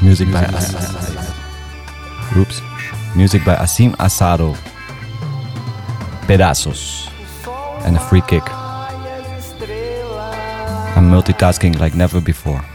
Music by Music by Asim Asado. Pedazos. And a free kick. I'm multitasking like never before.